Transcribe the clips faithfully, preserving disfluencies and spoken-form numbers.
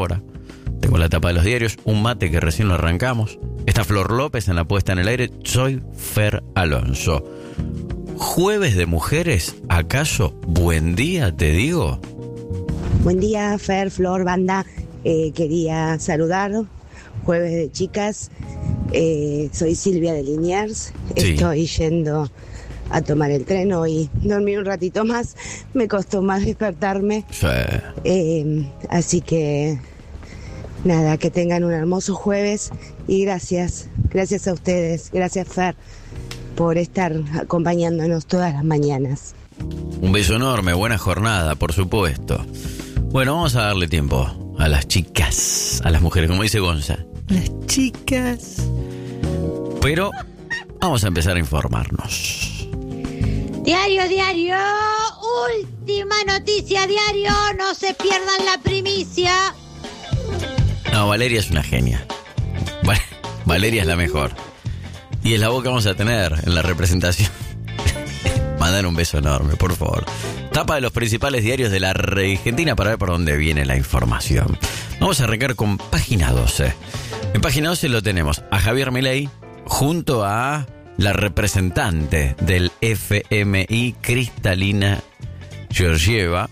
hora. Tengo la tapa de los diarios, un mate que recién lo arrancamos. Está Flor López en la puesta en el aire. Soy Fer Alonso. Jueves de mujeres, ¿acaso? Buen día, te digo. Buen día, Fer, Flor, banda. Eh, quería saludar. Jueves de chicas. Eh, soy Silvia de Liniers. Sí. Estoy yendo a tomar el tren hoy. Dormí un ratito más. Me costó más despertarme. Sí. Eh, así que nada, que tengan un hermoso jueves. Y gracias. Gracias a ustedes. Gracias, Fer, por estar acompañándonos todas las mañanas. Un beso enorme, buena jornada, por supuesto. Bueno, vamos a darle tiempo a las chicas, a las mujeres, como dice Gonza. Las chicas. Pero vamos a empezar a informarnos. Diario, diario, última noticia, diario, no se pierdan la primicia. No, Valeria es una genia. Val- Valeria es la mejor. Y es la voz que vamos a tener en la representación. Mandar un beso enorme, por favor. Tapa de los principales diarios de la Argentina para ver por dónde viene la información. Vamos a arrancar con página doce. En página doce lo tenemos a Javier Milei junto a la representante del F M I, Cristalina Georgieva,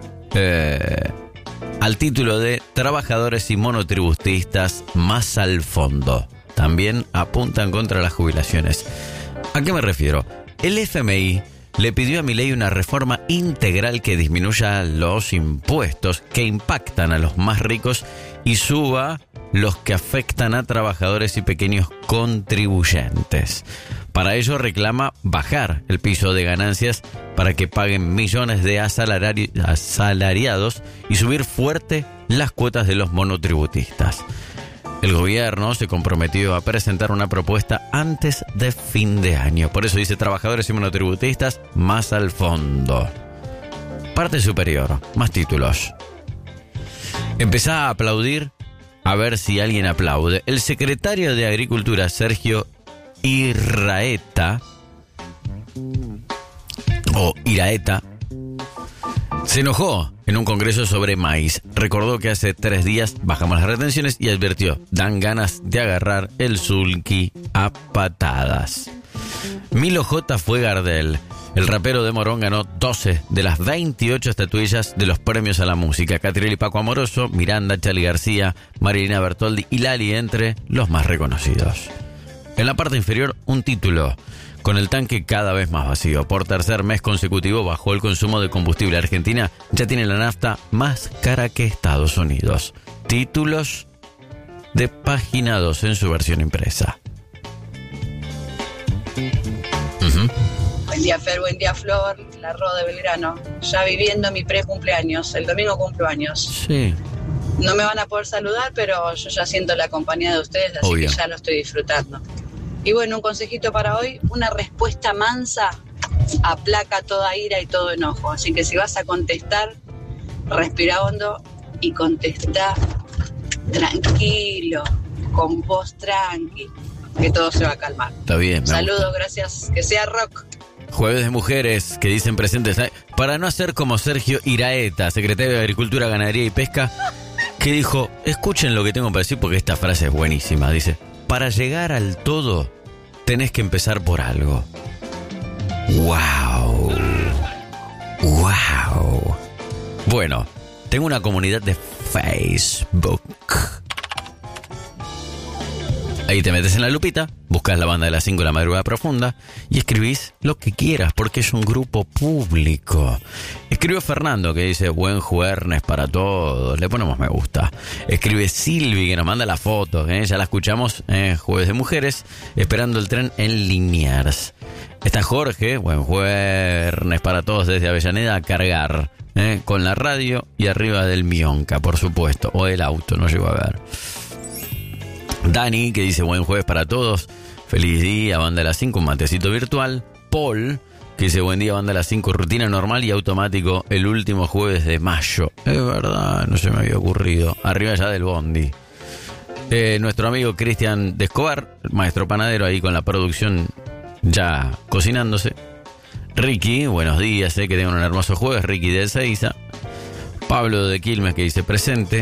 eh, al título de Trabajadores y monotributistas más al fondo. También apuntan contra las jubilaciones. ¿A qué me refiero? El F M I le pidió a Milei una reforma integral que disminuya los impuestos que impactan a los más ricos y suba los que afectan a trabajadores y pequeños contribuyentes. Para ello reclama bajar el piso de ganancias para que paguen millones de asalari- asalariados y subir fuerte las cuotas de los monotributistas. El gobierno se comprometió a presentar una propuesta antes de fin de año. Por eso dice trabajadores y monotributistas más al fondo. Parte superior, más títulos. Empezá a aplaudir a ver si alguien aplaude. El secretario de Agricultura, Sergio Irraeta, o Iraeta, se enojó en un congreso sobre maíz. Recordó que hace tres días bajamos las retenciones y advirtió, dan ganas de agarrar el sulky a patadas. Milo J. fue Gardel. El rapero de Morón ganó doce de las veintiocho estatuillas de los premios a la música. Catriel y Paco Amoroso, Miranda, Charly García, Marilina Bertoldi y Lali entre los más reconocidos. En la parte inferior, un título. Con el tanque cada vez más vacío. Por tercer mes consecutivo bajó el consumo de combustible. Argentina ya tiene la nafta más cara que Estados Unidos. Títulos de página dos en su versión impresa. Uh-huh. Buen día, Fer, buen día, Flor, la Ro de Belgrano. Ya viviendo mi pre-cumpleaños, el domingo cumplo años. Sí. No me van a poder saludar, pero yo ya siento la compañía de ustedes, así Obvio. que ya lo estoy disfrutando. Y bueno, un consejito para hoy, una respuesta mansa aplaca toda ira y todo enojo. Así que si vas a contestar, respira hondo y contesta tranquilo, con voz tranqui, que todo se va a calmar. Está bien. Saludos, gracias, que sea rock. Jueves de mujeres que dicen presentes. Para no hacer como Sergio Iraeta, secretario de Agricultura, Ganadería y Pesca, que dijo, escuchen lo que tengo para decir porque esta frase es buenísima. Dice, para llegar al todo, tenés que empezar por algo. ¡Wow! ¡Wow! Bueno, tengo una comunidad de Facebook. Ahí te metes en la lupita, buscas la banda de las cinco de la madrugada profunda y escribís lo que quieras porque es un grupo público. Escribió Fernando que dice buen jueves para todos, le ponemos me gusta. Escribe Silvi que nos manda la foto, ¿eh? Ya la escuchamos, eh, Jueves de Mujeres, esperando el tren en Liniers. Está Jorge, buen jueves para todos desde Avellaneda a cargar, ¿eh? Con la radio y arriba del Mionca, por supuesto, o el auto, no llego a ver. Dani, que dice buen jueves para todos, feliz día, banda de las cinco, un matecito virtual. Paul, que dice buen día, banda de las cinco, rutina normal y automático el último jueves de mayo. Es verdad, no se me había ocurrido. Arriba ya del bondi. Eh, nuestro amigo Cristian de Escobar, maestro panadero, ahí con la producción ya cocinándose. Ricky, buenos días, eh, que tengan un hermoso jueves. Ricky de Ezeiza. Pablo de Quilmes, que dice presente.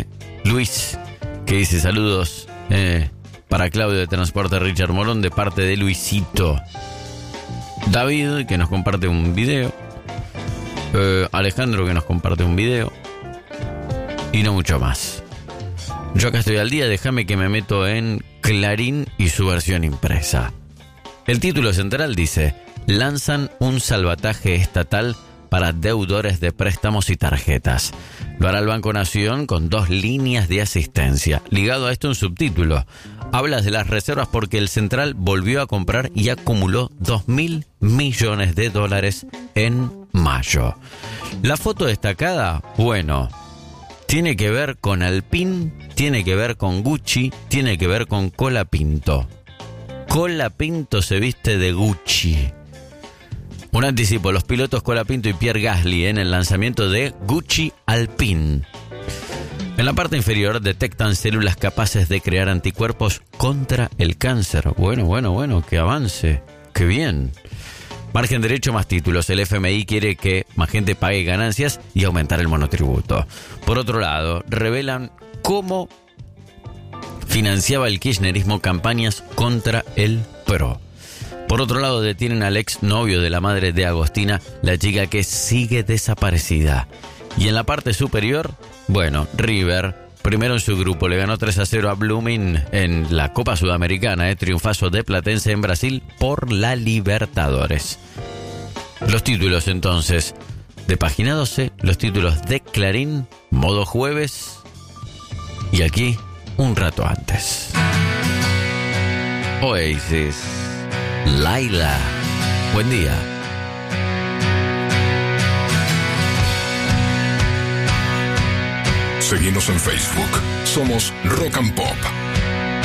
Luis, que dice saludos eh, para Claudio de Transporte Richard Morón de parte de Luisito. David, que nos comparte un video. Eh, Alejandro, que nos comparte un video. Y no mucho más. Yo acá estoy al día, déjame que me meto en Clarín y su versión impresa. El título central dice: lanzan un salvataje estatal para deudores de préstamos y tarjetas. Lo hará el Banco Nación con dos líneas de asistencia. Ligado a esto un subtítulo. Habla de las reservas porque el Central volvió a comprar y acumuló dos mil millones de dólares en mayo. La foto destacada, bueno, tiene que ver con Alpine, tiene que ver con Gucci, tiene que ver con Colapinto. Colapinto se viste de Gucci. Un anticipo, los pilotos Colapinto y Pierre Gasly en el lanzamiento de Gucci Alpine. En la parte inferior detectan células capaces de crear anticuerpos contra el cáncer. Bueno, bueno, bueno, que avance, qué bien. Margen derecho más títulos. El F M I quiere que más gente pague ganancias y aumentar el monotributo. Por otro lado, revelan cómo financiaba el kirchnerismo campañas contra el P R O. Por otro lado, detienen al ex novio de la madre de Agostina, la chica que sigue desaparecida. Y en la parte superior, bueno, River, primero en su grupo, le ganó tres a cero a Blooming en la Copa Sudamericana, eh, triunfazo de Platense en Brasil por la Libertadores. Los títulos entonces de Página doce, los títulos de Clarín, modo jueves, y aquí un rato antes. Oasis, Laila, buen día. Seguimos en Facebook. Somos Rock and Pop.